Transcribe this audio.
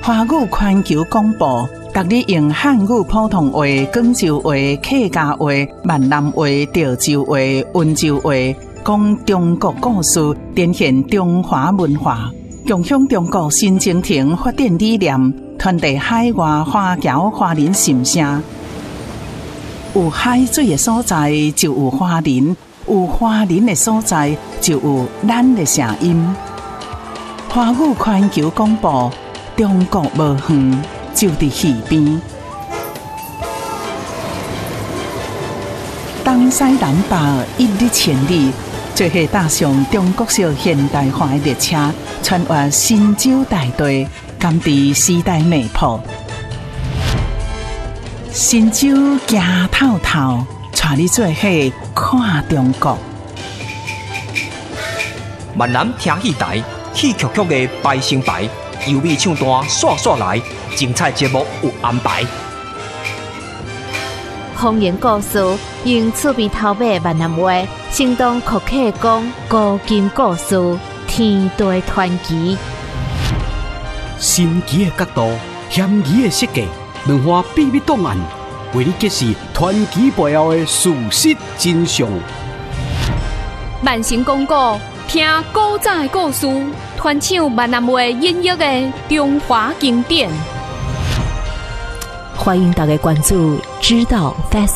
华语环球广播，逐日用汉语普通话、广州话、客家话、闽南话、潮州话、温州话，讲中国故事，展现中华文化，共享中国新征程发展理念，传递海外华侨华人心声。有海水的所在就有华人，有华人的所在就有咱的声音。华语环球广播，中国无远，就伫耳边。东西南北一日千里，做伙踏上中国式现代化的列车，穿越神州大地，甘知时代脉搏。神州行透透，带你做伙看中国。 闽南听戏台，戏曲曲的排成排，优美唱段刷刷来，精彩节目有安排。 方言故事用趣味头尾闽南话，生动可客讲古今故事，天地传奇。 神奇的角度，险疑的设计，文化秘密档案，为你揭示传奇背后的事实真相。 万成讲古，听古早的故事，传唱闽南话音乐的中华经典。 欢迎大家关注知道 Facebook。